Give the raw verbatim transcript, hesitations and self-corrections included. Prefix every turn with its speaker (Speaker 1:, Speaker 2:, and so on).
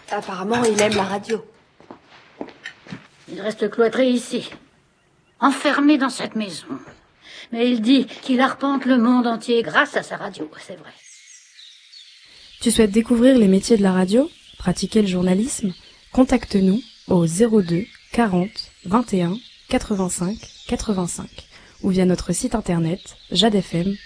Speaker 1: Apparemment, il aime la radio.
Speaker 2: Il reste cloîtré ici, enfermé dans cette maison. Mais il dit qu'il arpente le monde entier grâce à sa radio, c'est vrai.
Speaker 3: Tu souhaites découvrir les métiers de la radio, pratiquer le journalisme? Contacte-nous au zéro deux quarante vingt et un quatre-vingt-cinq quatre-vingt-cinq ou via notre site internet jade f m